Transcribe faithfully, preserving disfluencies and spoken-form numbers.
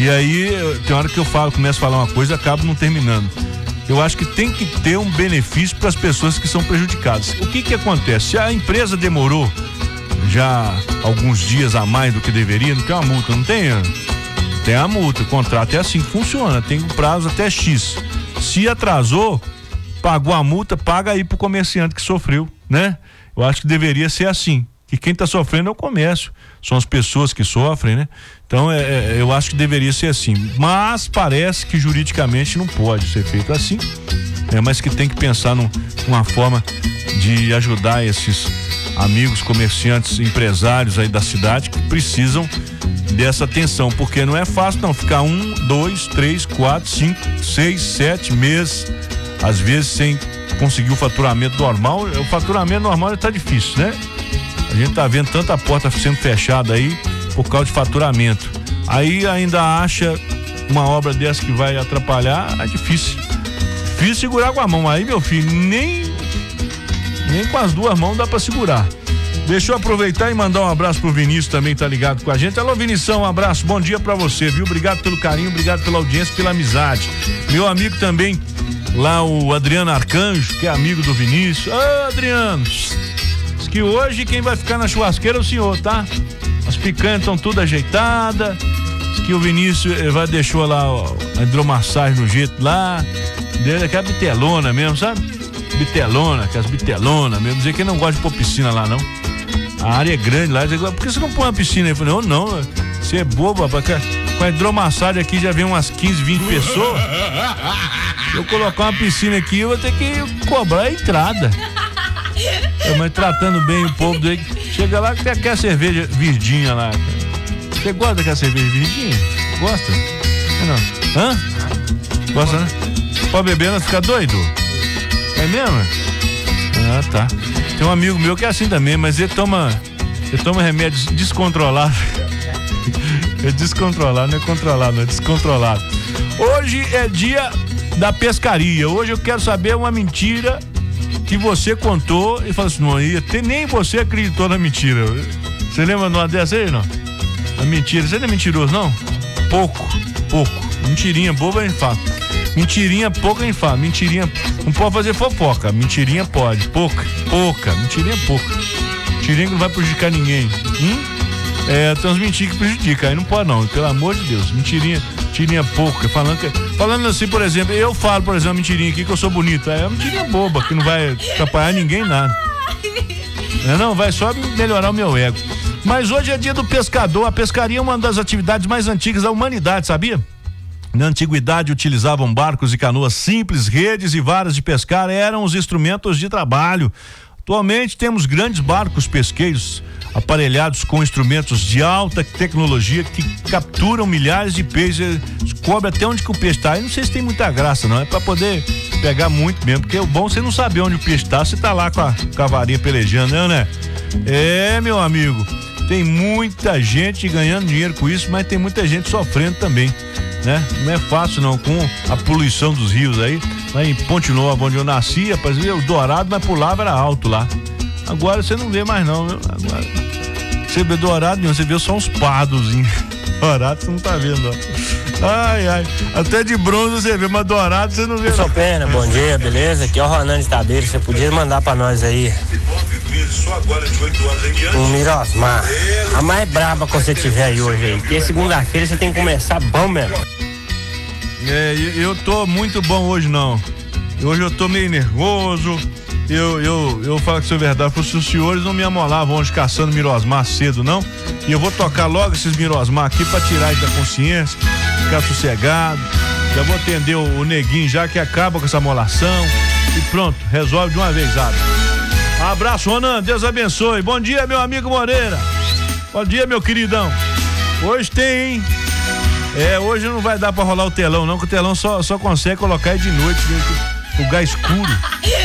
E aí, tem hora que eu falo, começo a falar uma coisa e acabo não terminando. Eu acho que tem que ter um benefício para as pessoas que são prejudicadas. O que que acontece? Se a empresa demorou já alguns dias a mais do que deveria, não tem uma multa, não tem? Tem a multa, o contrato é assim que funciona, tem um prazo até X. Se atrasou, pagou a multa, paga aí pro comerciante que sofreu, né? Eu acho que deveria ser assim, que quem tá sofrendo é o comércio, são as pessoas que sofrem, né? Então é, é, eu acho que deveria ser assim, mas parece que juridicamente não pode ser feito assim, né? Mas que tem que pensar num, numa forma de ajudar esses amigos comerciantes, empresários aí da cidade que precisam dessa atenção, porque não é fácil não ficar um, dois, três, quatro, cinco, seis, sete meses, às vezes sem conseguir o faturamento normal. O faturamento normal tá difícil, né? A gente tá vendo tanta porta sendo fechada aí por causa de faturamento. Aí ainda acha uma obra dessa que vai atrapalhar, é difícil. Difícil segurar com a mão. Aí, meu filho, nem nem com as duas mãos dá pra segurar. Deixa eu aproveitar e mandar um abraço pro Vinícius também, tá ligado com a gente. Alô, Vinição, um abraço, bom dia pra você, viu? Obrigado pelo carinho, obrigado pela audiência, pela amizade. Meu amigo também, lá o Adriano Arcanjo, que é amigo do Vinícius. Ô, Adriano, diz que hoje quem vai ficar na churrasqueira é o senhor, tá? As picanhas estão tudo ajeitadas. Diz que o Vinícius vai deixou lá ó, a hidromassagem no jeito lá. Dele é a bitelona mesmo, sabe? Bitelona, aquelas bitelonas mesmo. Dizer que ele não gosta de pôr piscina lá, não. A área é grande lá. Dizer, por que você não põe uma piscina? Eu falei, não, não, você é bobo, rapaz. Com a hidromassagem aqui já vem umas quinze, vinte pessoas. Se eu colocar uma piscina aqui, eu vou ter que cobrar a entrada. É, mas tratando bem o povo dele. Chega lá que quer a cerveja verdinha lá. Você gosta daquela cerveja verdinha? Gosta? Não. Hã? Gosta, né? Pode beber, não fica doido? É mesmo? Ah, tá. Tem um amigo meu que é assim também, mas ele toma ele toma remédio descontrolado. É descontrolado, não é controlado, não é descontrolado. Hoje é dia da pescaria. Hoje eu quero saber uma mentira que você contou e falou assim, não ia ter, nem você acreditou na mentira. Você lembra de uma dessa aí, não? A mentira, você não é mentiroso, não? Pouco, pouco. Mentirinha boba a gente fala. Mentirinha pouca a gente fala. Mentirinha, não pode fazer fofoca. Mentirinha pode, pouca, pouca. Mentirinha pouca. Mentirinha que não vai prejudicar ninguém. Hum? É, tem uns mentiras que prejudicam, aí não pode não, pelo amor de Deus. Mentirinha, mentirinha pouca. Falando, que, falando assim, por exemplo, eu falo, por exemplo, mentirinha aqui que eu sou bonito. É uma mentirinha boba, que não vai atrapalhar ninguém, nada. Não, não, vai só melhorar o meu ego. Mas hoje é dia do pescador. A pescaria é uma das atividades mais antigas da humanidade, sabia? Na antiguidade utilizavam barcos e canoas simples, redes e varas de pescar eram os instrumentos de trabalho. Atualmente temos grandes barcos pesqueiros aparelhados com instrumentos de alta tecnologia que capturam milhares de peixes, descobre até onde que o peixe está. Eu não sei se tem muita graça, não, é para poder pegar muito mesmo, porque é bom você não saber onde o peixe está, você tá lá com a, com a varinha pelejando, não, né? É, meu amigo, tem muita gente ganhando dinheiro com isso, mas tem muita gente sofrendo também, né? Não é fácil não, com a poluição dos rios aí. Lá em Ponte Nova, onde eu nasci, rapaz, o Dourado, mas pulava era alto lá. Agora você não vê mais não, viu? Agora você vê Dourado, não, você vê só uns pardozinhos. Dourado você não tá vendo, ó. Ai, ai, até de bronze você vê, mas Dourado você não vê. Sou Pena, bom dia, beleza? Aqui é o Ronan de Tabeiro, você podia mandar pra nós aí um Mirosmar, a mais braba que você tiver aí hoje aí, porque segunda-feira você tem que começar bom mesmo. É, eu tô muito bom hoje não, hoje eu tô meio nervoso, eu, eu, eu falo que isso é verdade, se os senhores não me amolavam hoje caçando Mirosmar cedo não, e eu vou tocar logo esses Mirosmar aqui pra tirar isso da consciência, ficar sossegado, já vou atender o, o neguinho já que acaba com essa amolação e pronto, resolve de uma vez, sabe? Abraço, Ronan, Deus abençoe. Bom dia, meu amigo Moreira. Bom dia, meu queridão. Hoje tem, hein? É, hoje não vai dar pra rolar o telão, não, que o telão só, só consegue colocar aí de noite, lugar escuro.